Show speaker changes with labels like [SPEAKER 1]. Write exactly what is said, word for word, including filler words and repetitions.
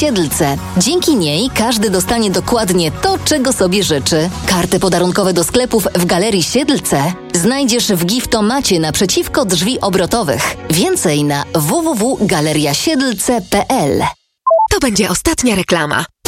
[SPEAKER 1] Siedlce. Dzięki niej każdy dostanie dokładnie to, czego sobie życzy. Karty podarunkowe do sklepów w Galerii Siedlce znajdziesz w giftomacie naprzeciwko drzwi obrotowych. Więcej na w w w kropka galeria siedlce kropka p l.
[SPEAKER 2] To będzie ostatnia reklama.